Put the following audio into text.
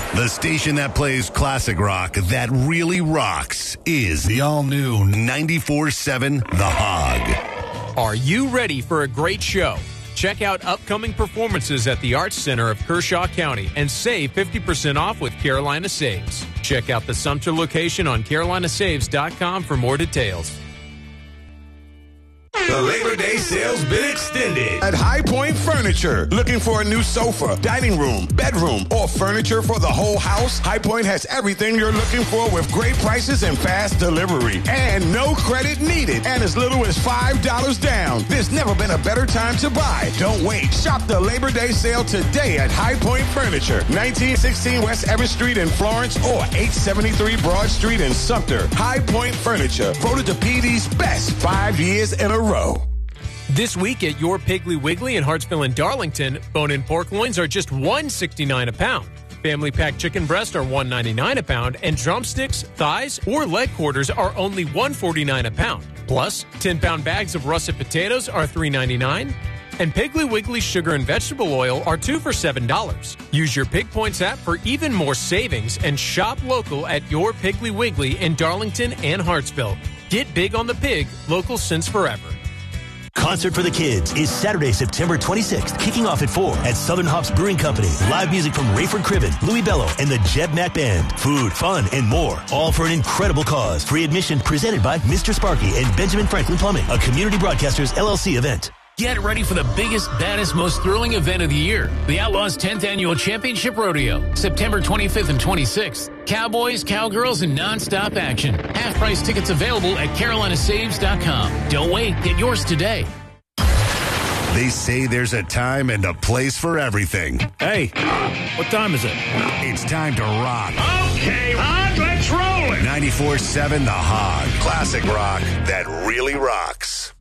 The station that plays classic rock that really rocks is the all-new 94.7 The Hog. Are you ready for a great show? Check out upcoming performances at the Arts Center of Kershaw County and save 50% off with Carolina Saves. Check out the Sumter location on carolinasaves.com for more details. The Labor Day sale's been extended at High Point Furniture. Looking for a new sofa, dining room, bedroom, or furniture for the whole house? High Point has everything you're looking for with great prices and fast delivery. And no credit needed. And as little as $5 down. There's never been a better time to buy. Don't wait. Shop the Labor Day sale today at High Point Furniture. 1916 West Evans Street in Florence or 873 Broad Street in Sumter. High Point Furniture. Voted the PD's best 5 years in a row. This week at your Piggly Wiggly in Hartsville and Darlington, bone-in pork loins are just $1.69 a pound. Family pack chicken breasts are $1.99 a pound, and drumsticks, thighs, or leg quarters are only $1.49 a pound. Plus, 10-pound bags of russet potatoes are $3.99, and Piggly Wiggly sugar and vegetable oil are 2 for $7. Use your Pig Points app for even more savings and shop local at your Piggly Wiggly in Darlington and Hartsville. Get big on the pig, local since forever. Concert for the Kids is Saturday, September 26th, kicking off at 4 at Southern Hops Brewing Company. Live music from Rayford Cribben, Louis Bello, and the Jeb Mack Band. Food, fun, and more. All for an incredible cause. Free admission presented by Mr. Sparky and Benjamin Franklin Plumbing, a Community Broadcasters LLC event. Get ready for the biggest, baddest, most thrilling event of the year. The Outlaws 10th Annual Championship Rodeo, September 25th and 26th. Cowboys, cowgirls, and nonstop action. Half-price tickets available at carolinasaves.com. Don't wait. Get yours today. They say there's a time and a place for everything. Hey, what time is it? It's time to rock. Okay, Hog, let's roll it. 94.7 The Hog. Classic rock that really rocks.